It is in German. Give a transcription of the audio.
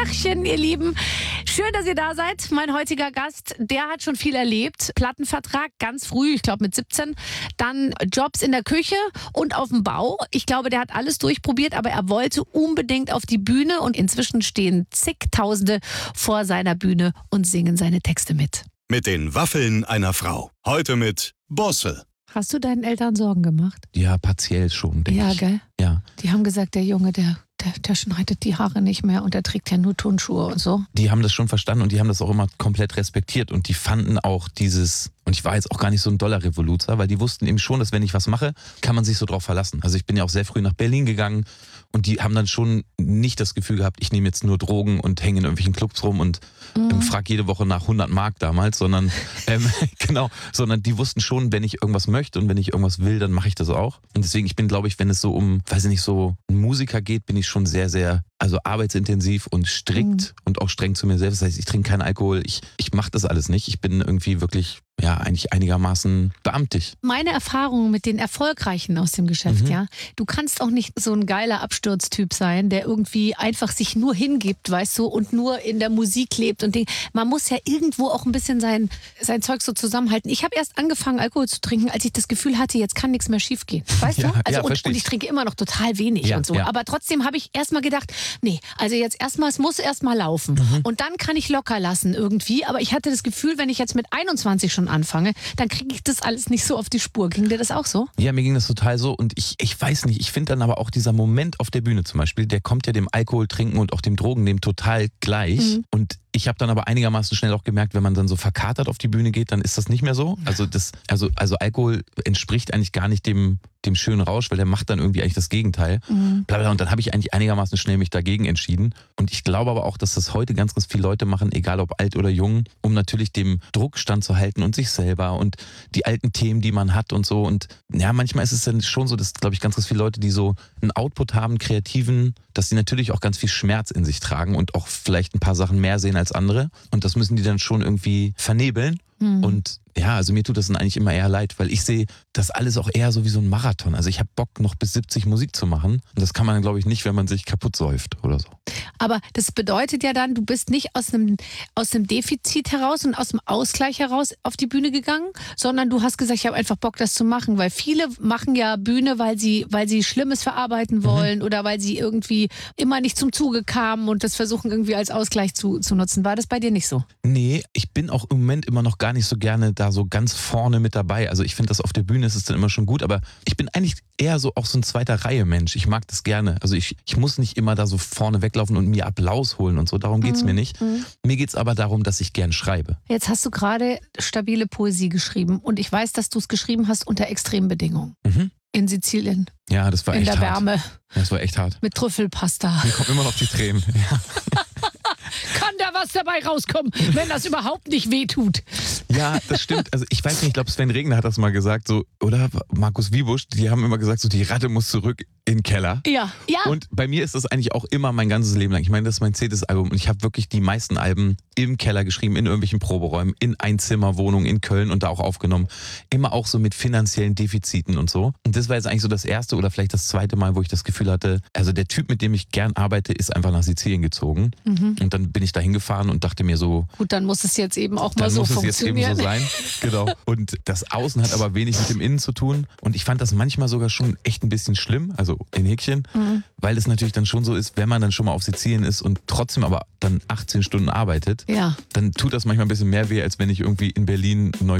Tagchen, ihr Lieben. Schön, dass ihr da seid. Mein heutiger Gast, der hat schon viel erlebt. Plattenvertrag, ganz früh, ich glaube mit 17. Dann Jobs in der Küche und auf dem Bau. Ich glaube, der hat alles durchprobiert, aber er wollte unbedingt auf die Bühne. Und inzwischen stehen zigtausende vor seiner Bühne und singen seine Texte mit. Mit den Waffeln einer Frau. Heute mit Bosse. Hast du deinen Eltern Sorgen gemacht? Ja, partiell schon, denke ich. Ja, gell? Ja. Die haben gesagt, der Junge, der schneidet die Haare nicht mehr und der trägt ja nur Turnschuhe und so. Die haben das schon verstanden und die haben das auch immer komplett respektiert und die fanden auch dieses, und ich war jetzt auch gar nicht so ein doller Revoluzer, weil die wussten eben schon, dass wenn ich was mache, kann man sich so drauf verlassen. Also ich bin ja auch sehr früh nach Berlin gegangen und die haben dann schon nicht das Gefühl gehabt, ich nehme jetzt nur Drogen und hänge in irgendwelchen Clubs rum und frage jede Woche nach 100 Mark damals, sondern sondern die wussten schon, wenn ich irgendwas möchte und wenn ich irgendwas will, dann mache ich das auch. Und deswegen, ich bin, glaube ich, wenn es so um, weiß ich nicht, so einen Musiker geht, bin ich schon sehr, sehr, also arbeitsintensiv und strikt und auch streng zu mir selbst. Das heißt, ich trinke keinen Alkohol, ich mache das alles nicht. Ich bin irgendwie wirklich, ja, eigentlich einigermaßen beamtig. Meine Erfahrung mit den Erfolgreichen aus dem Geschäft, ja, du kannst auch nicht so ein geiler Absturztyp sein, der irgendwie einfach sich nur hingibt, weißt du, und nur in der Musik lebt und man muss ja irgendwo auch ein bisschen sein Zeug so zusammenhalten. Ich habe erst angefangen, Alkohol zu trinken, als ich das Gefühl hatte, jetzt kann nichts mehr schiefgehen, weißt du? Also und ich trinke immer noch total wenig und so, aber trotzdem habe ich erstmal gedacht, nee, also jetzt erstmal, es muss erstmal laufen und dann kann ich locker lassen irgendwie, aber ich hatte das Gefühl, wenn ich jetzt mit 21 schon anfange, dann kriege ich das alles nicht so auf die Spur. Ging dir das auch so? Ja, mir ging das total so und ich weiß nicht, ich finde dann aber auch dieser Moment auf der Bühne zum Beispiel, der kommt ja dem Alkohol trinken und auch dem Drogennehmen total gleich und ich habe dann aber einigermaßen schnell auch gemerkt, wenn man dann so verkatert auf die Bühne geht, dann ist das nicht mehr so. Also Alkohol entspricht eigentlich gar nicht dem schönen Rausch, weil der macht dann irgendwie eigentlich das Gegenteil. Und dann habe ich eigentlich einigermaßen schnell mich dagegen entschieden. Und ich glaube aber auch, dass das heute ganz, ganz viele Leute machen, egal ob alt oder jung, um natürlich dem Druck standzuhalten und sich selber und die alten Themen, die man hat und so. Und ja, manchmal ist es dann schon so, dass, glaube ich, ganz, ganz viele Leute, die so einen Output haben, kreativen, dass sie natürlich auch ganz viel Schmerz in sich tragen und auch vielleicht ein paar Sachen mehr sehen als andere. Und das müssen die dann schon irgendwie vernebeln. Und ja, also mir tut das dann eigentlich immer eher leid, weil ich sehe das alles auch eher so wie so ein Marathon. Also ich habe Bock, noch bis 70 Musik zu machen. Und das kann man, glaube ich, nicht, wenn man sich kaputt säuft oder so. Aber das bedeutet ja dann, du bist nicht aus einem Defizit heraus und aus dem Ausgleich heraus auf die Bühne gegangen, sondern du hast gesagt, ich habe einfach Bock, das zu machen. Weil viele machen ja Bühne, weil sie Schlimmes verarbeiten wollen oder weil sie irgendwie immer nicht zum Zuge kamen und das versuchen irgendwie als Ausgleich zu nutzen. War das bei dir nicht so? Nee, ich bin auch im Moment immer noch gar nicht so gerne da so ganz vorne mit dabei. Also ich finde, das auf der Bühne ist es dann immer schon gut, aber ich bin eigentlich eher so auch so ein Zweiter-Reihe-Mensch. Ich mag das gerne. Also ich muss nicht immer da so vorne weglaufen und mir Applaus holen und so. Darum geht's mir nicht. Mir geht's aber darum, dass ich gern schreibe. Jetzt hast du gerade stabile Poesie geschrieben und ich weiß, dass du es geschrieben hast unter extremen Bedingungen. In Sizilien. Ja, das war echt hart. In der Wärme. Das war echt hart. Mit Trüffelpasta. Mir kommen immer noch die Tränen. Ja. Kann da was dabei rauskommen, wenn das überhaupt nicht wehtut? Ja, das stimmt. Also ich weiß nicht, ich glaube Sven Regner hat das mal gesagt, so, oder Markus Wiebusch, die haben immer gesagt, so die Ratte muss zurück in den Keller. Ja. Und bei mir ist das eigentlich auch immer mein ganzes Leben lang. Ich meine, das ist mein 10. Album und ich habe wirklich die meisten Alben im Keller geschrieben, in irgendwelchen Proberäumen, in Einzimmerwohnungen in Köln und da auch aufgenommen. Immer auch so mit finanziellen Defiziten und so. Und das war jetzt eigentlich so das erste oder vielleicht das zweite Mal, wo ich das Gefühl hatte, also der Typ, mit dem ich gern arbeite, ist einfach nach Sizilien gezogen. Und dann bin ich da hingefahren und dachte mir so, gut, dann muss es jetzt eben auch mal so funktionieren. Dann muss es jetzt eben so sein. Genau. Und das Außen hat aber wenig mit dem Innen zu tun. Und ich fand das manchmal sogar schon echt ein bisschen schlimm, also in Häkchen, weil es natürlich dann schon so ist, wenn man dann schon mal auf Sizilien ist und trotzdem aber dann 18 Stunden arbeitet, dann tut das manchmal ein bisschen mehr weh, als wenn ich irgendwie in Berlin neu